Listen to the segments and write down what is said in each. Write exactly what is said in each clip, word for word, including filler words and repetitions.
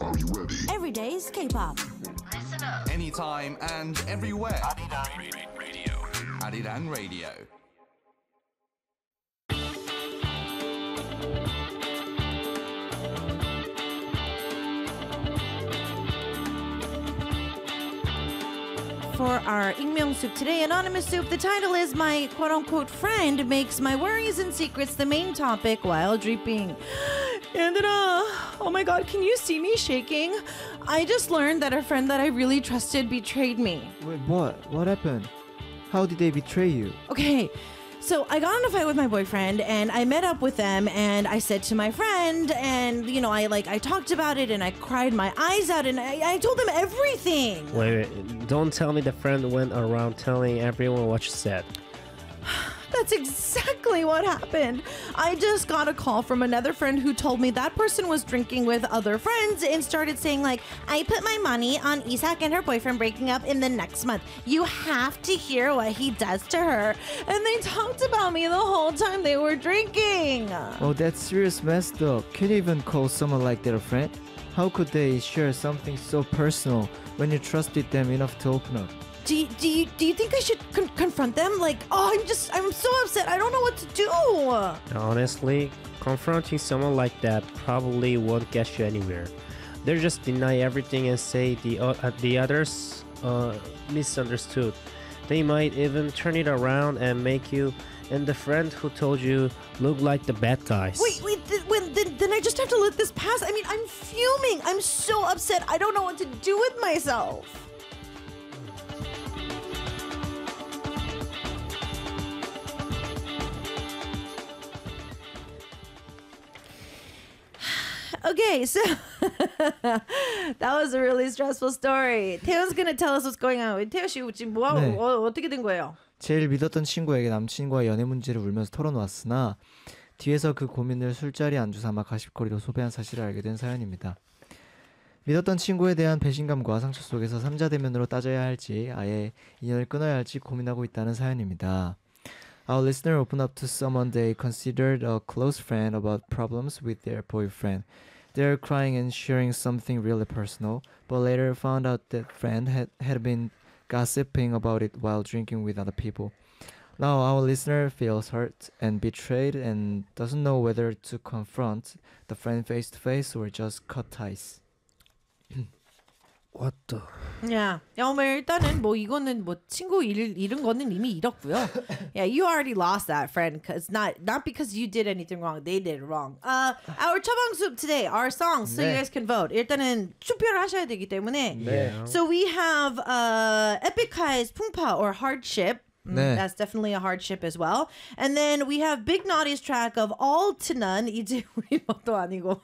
Are you ready? Every day's K-pop. Listen up. Anytime and everywhere. Arirang Radio. Arirang Radio. For our 익명 soup today, anonymous soup, the title is My quote-unquote friend makes my worries and secrets the main topic while dripping. 얘들아, oh my god, can you see me shaking? I just learned that a friend that I really trusted betrayed me. Wait, what? What happened? How did they betray you? Okay, so I got in a fight with my boyfriend and I met up with them and I said to my friend and, you know, I like, I talked about it and I cried my eyes out and I, I told them everything. Wait, wait, don't tell me the friend went around telling everyone what you said. That's exactly what happened. I just got a call from another friend who told me that person was drinking with other friends and started saying like, I put my money on Isak and her boyfriend breaking up in the next month. You have to hear what he does to her. And they talked about me the whole time they were drinking. Oh, that's serious messed up. Can you even call someone like that a friend? How could they share something so personal when you trusted them enough to open up? Do you, do you, do you think I should con- confront them? Like, oh, I'm just, I'm so upset. I don't know what to do. Honestly, confronting someone like that probably won't get you anywhere. They'll just deny everything and say the uh, the others uh, misunderstood. They might even turn it around and make you and the friend who told you look like the bad guys. Wait, wait, th- when, then, then I just have to let this pass? I mean, I'm fuming. I'm so upset. I don't know what to do with myself. Okay, so that was a really stressful story. 태연's gonna tell us what's going on. 태연 씨 지금 뭐 하고 네. 어, 어떻게 된 거예요? 제일 믿었던 친구에게 남친과의 연애 문제를 울면서 털어놓았으나 뒤에서 그 고민을 술자리 안주 삼아 가십거리로 소비한 사실을 알게 된 사연입니다. 믿었던 친구에 대한 배신감과 상처 속에서 삼자대면으로 따져야 할지 아예 인연을 끊어야 할지 고민하고 있다는 사연입니다. Our listener opened up to someone they considered a close friend about problems with their boyfriend. They're crying and sharing something really personal, but later found out that friend had, had been gossiping about it while drinking with other people. Now our listener feels hurt and betrayed and doesn't know whether to confront the friend face to face or just cut ties. What the? 야, 야, 뭐 일단은 뭐 이거는 뭐 친구 잃, 잃은 거는 이미 잃었고요. Yeah, you already lost that friend because not not because you did anything wrong. They did it wrong. Uh, our 처방 soup today, our songs, so 네. you guys can vote. 일단은 투표를 하셔야 되기 때문에. 네. So we have uh, Epic High's 풍파 or Hardship. Mm, 네. That's definitely a hardship as well. And then we have Big Naughty's track of All to None. 이제 우리 것도 아니고.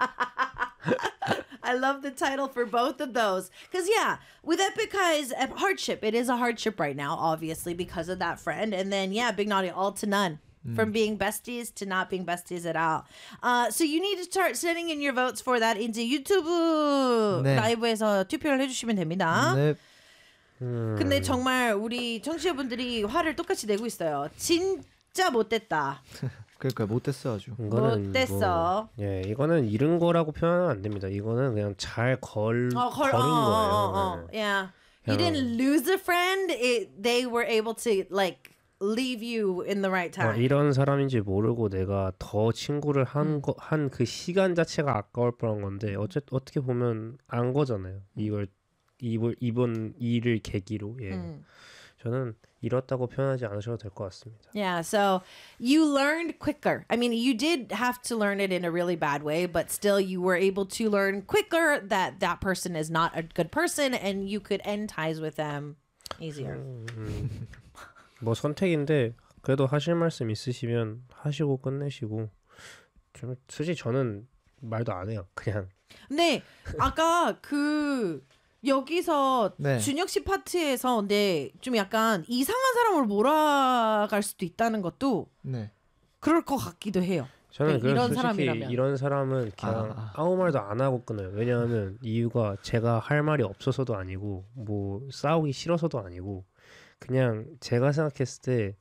I love the title for both of those. Because, yeah, with Epic High's hardship, it is a hardship right now, obviously, because of that friend. And then, yeah, Big Naughty, all to none. Mm. From being besties to not being besties at all. Uh, so you need to start sending in your votes for that into 유튜브 네. 라이브에서 투표를 해주시면 됩니다. 네. 음. 근데 정말 우리 청취자분들이 화를 똑같이 내고 있어요. 진짜 못됐다. 그러니까 못됐어 아주. 이거는 못됐어. 뭐, 예, 이거는 잃은 거라고 표현하면 안 됩니다. 이거는 그냥 잘 걸, 어, 걸, 걸은 어, 거예요. 어, 어, 네. yeah. You 그냥, didn't lose a friend. It, they were able to like leave you in the right 어, time. 이런 사람인지 모르고 내가 더 친구를 한 거, 한 그 시간 자체가 아까울 뻔한 건데 어째 어떻게 보면 안 거잖아요. 이걸 이번 이번 일을 계기로 예. 음. 저는 잃었다고 표현하지 않으셔도 될 것 같습니다. Yeah, so you learned quicker. I mean, you did have to learn it in a really bad way, but still you were able to learn quicker that that person is not a good person and you could end ties with them easier. 음, 뭐 선택인데 그래도 하실 말씀 있으시면 하시고 끝내시고 좀 솔직히 저는 말도 안 해요. 그냥 네, 아까 그 여기서 네. 준혁 씨 파트에서 근데 좀 약간 이상한 사람을 몰아갈 수도 있다는 것도 네. 그럴 것 같기도 해요. 저는 이런 그래서 솔직히 사람이라면. 이런 사람은 그냥 아. 아무 말도 안 하고 끊어요. 왜냐하면 이유가 제가 할 말이 없어서도 아니고 뭐 싸우기 싫어서도 아니고 그냥 제가 생각했을 때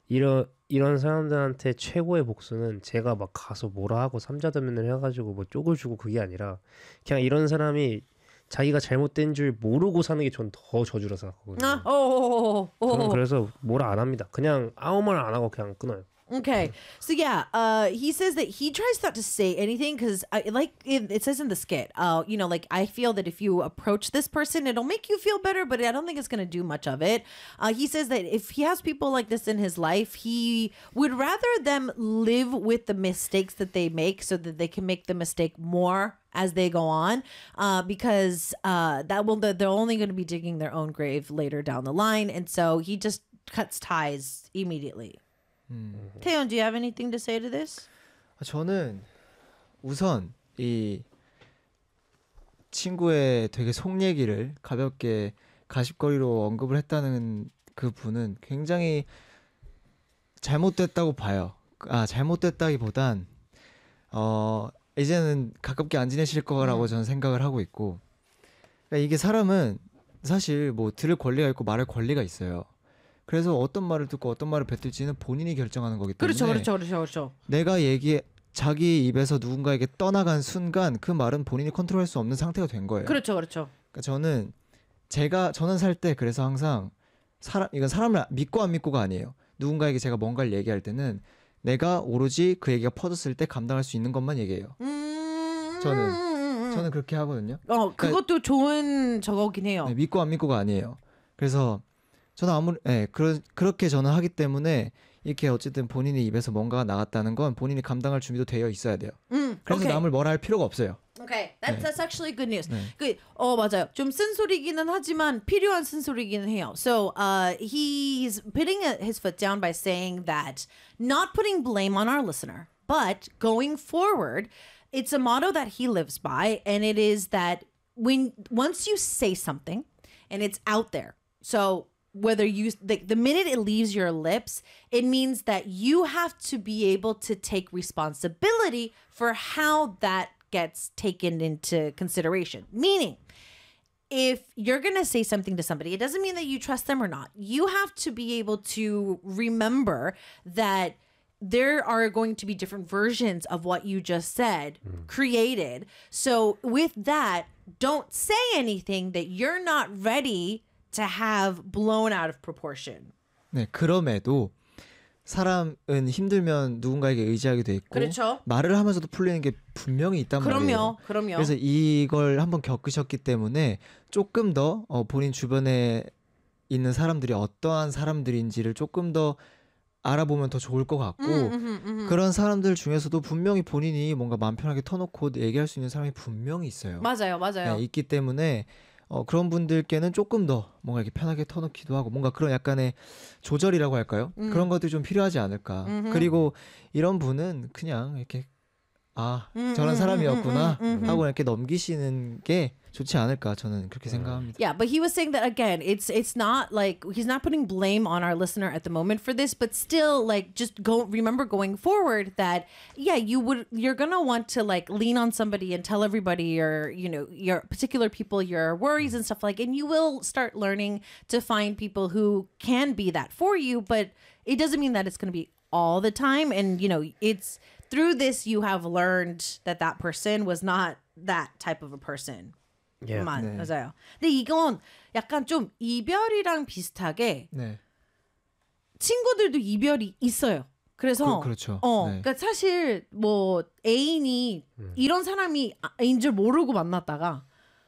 이런 이런 사람들한테 최고의 복수는 제가 막 가서 뭐라 하고 삼자대면을 해가지고 뭐 쪽을 주고 그게 아니라 그냥 이런 사람이 자기가 잘못된 줄 모르고 사는 게 전 더 저주라 생각하거든요. 아, 어, 어, 어, 어. 저는 그래서 뭐라 안 합니다. 그냥 아무 말 안 하고 그냥 끊어요. Okay, so yeah, uh, he says that he tries not to say anything because, like it, it says in the skit, uh, you know, like I feel that if you approach this person, it'll make you feel better, but I don't think it's gonna do much of it. Uh, he says that if he has people like this in his life, he would rather them live with the mistakes that they make, so that they can make the mistake more as they go on, uh, because uh, that will they're only going to be digging their own grave later down the line, and so he just cuts ties immediately. 태연, do you have anything to say to this? 저는 우선 이 친구의 되게 속 얘기를 가볍게 가십거리로 언급을 했다는 그 분은 굉장히 잘못됐다고 봐요. 아, 잘못됐다기보단 어 이제는 가깝게 안 지내실 거라고 저는 생각을 하고 있고, 그러니까 이게 사람은 사실 뭐 들을 권리가 있고 말할 권리가 있어요. 그래서 어떤 말을 듣고 어떤 말을 뱉을지는 본인이 결정하는 거기 때문에 그렇죠, 그렇죠, 그렇죠, 그렇죠. 내가 얘기 자기 입에서 누군가에게 떠나간 순간 그 말은 본인이 컨트롤할 수 없는 상태가 된 거예요. 그렇죠, 그렇죠. 그러니까 저는 제가 저는 살 때 그래서 항상 사람 이건 사람을 믿고 안 믿고가 아니에요. 누군가에게 제가 뭔가를 얘기할 때는 내가 오로지 그 얘기가 퍼졌을 때 감당할 수 있는 것만 얘기해요. 음... 저는 저는 그렇게 하거든요. 어, 그것도 좋은 저거긴 해요. 네, 믿고 안 믿고가 아니에요. 그래서 저는 아무리 예, 그러, 그렇게 저는 하기 때문에 이렇게 어쨌든 본인의 입에서 뭔가가 나갔다는 건 본인이 감당할 준비도 되어 있어야 돼요. 음, 그래서 오케이. 남을 뭐라 할 필요가 없어요. Okay, that's 네. that's actually good news. 네. 그, 어 맞아요. 좀 쓴소리기는 하지만 필요한 쓴소리기는 해요. So, uh, he's putting a, his foot down by saying that not putting blame on our listener, but going forward, it's a motto that he lives by, and it is that when once you say something, and it's out there, so. Whether you the, the minute it leaves your lips, it means that you have to be able to take responsibility for how that gets taken into consideration. Meaning, if you're going to say something to somebody, it doesn't mean that you trust them or not. You have to be able to remember that there are going to be different versions of what you just said created. So with that, don't say anything that you're not ready to have blown out of proportion. 네, 그럼에도 사람은 힘들면 누군가에게 의지하게 돼 있고 그렇죠. 말을 하면서도 풀리는 게 분명히 있단 그럼요, 말이에요. 그럼요. 그래서 이걸 한번 겪으셨기 때문에 조금 더 어, 본인 주변에 있는 사람들이 어떠한 사람들인지를 조금 더 알아보면 더 좋을 것 같고 음, 음, 음. 그런 사람들 중에서도 분명히 본인이 뭔가 마음 편하게 터놓고 얘기할 수 있는 사람이 분명히 있어요. 맞아요, 맞아요. 네, 있기 때문에 어, 그런 분들께는 조금 더 뭔가 이렇게 편하게 터놓기도 하고 뭔가 그런 약간의 조절이라고 할까요? 음. 그런 것들이 좀 필요하지 않을까. 음흠. 그리고 이런 분은 그냥 이렇게 아 음, 저런 음, 사람이었구나 음, 음, 음, 하고 이렇게 넘기시는 게 좋지 않을까 저는 그렇게 생각합니다. Yeah, but he was saying that again, it's it's not like he's not putting blame on our listener at the moment for this, but still like just go remember going forward that yeah, you would you're going to want to like lean on somebody and tell everybody your, you know, your particular people your worries and stuff like, and you will start learning to find people who can be that for you, but it doesn't mean that it's going to be all the time, and you know, it's through this you have learned that that person was not that type of a person. Yeah. 만, 네. 맞아요. 근데 이건 약간 좀 이별이랑 비슷하게 네, 친구들도 이별이 있어요. 그래서 그, 그렇죠. 어, 네. 그러니까 사실 뭐 애인이 이런 사람이 아인 줄 모르고 만났다가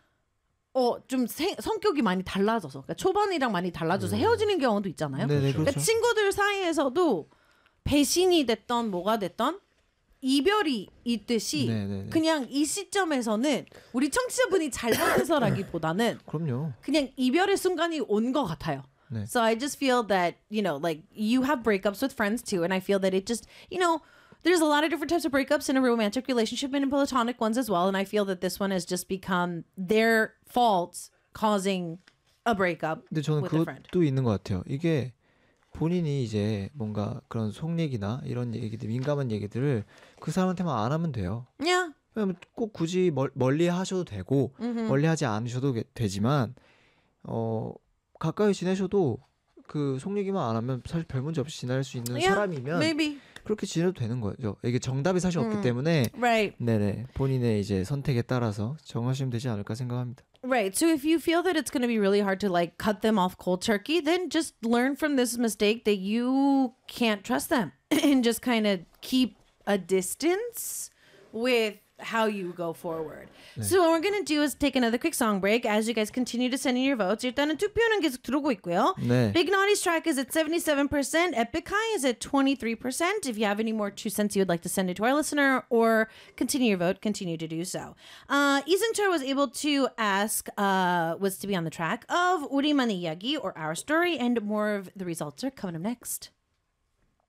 어 좀 성격이 많이 달라져서 그러니까 초반이랑 많이 달라져서 헤어지는 경우도 있잖아요. 네, 네, 그러니까 그렇죠. 친구들 사이에서도 배신이 됐던 뭐가 됐던 이별이 있듯이 네, 네, 네. 그냥 이 시점에서는 우리 청취자분이 잘못해서라기보다는 그럼요. 그냥 이별의 순간이 온 것 같아요. 네. So I just feel that, you know, like you have breakups with friends too, and I feel that it just, you know, there's a lot of different types of breakups in a romantic relationship and in platonic ones as well, and I feel that this one has just become their fault causing a breakup 근데 저는 with a friend. 그것도 있는 것 같아요. 이게 본인이 이제 뭔가 그런 속 얘기나 이런 얘기들 민감한 얘기들을 그 사람한테만 안 하면 돼요. Yeah. 왜냐면 꼭 굳이 멀, 멀리 하셔도 되고 멀리 하지 않으셔도 게- 되지만 어 가까이 지내셔도 그 속 얘기만 안 하면 사실 별 문제 없이 지낼 수 있는 Yeah, 사람이면 maybe. 그렇게 지내도 되는 거죠. 이게 정답이 사실 없기 때문에 Right. 네네 본인의 이제 선택에 따라서 정하시면 되지 않을까 생각합니다. Right. So if you feel that it's going to be really hard to like cut them off cold turkey, then just learn from this mistake that you can't trust them and just kind of keep a distance with how you go forward. So what we're going to do is take another quick song break as you guys continue to send in your votes. 일단은 투표는 계속 들어오고 있고요. 네. Big Naughty Strike is at seventy-seven percent. Epic High is at twenty-three percent. If you have any more two cents you would like to send it to our listener or continue your vote, continue to do so. Uh, Isungchul was able to ask, uh, was to be on the track of 우리만의 이야기 or Our Story, and more of the results are coming up next.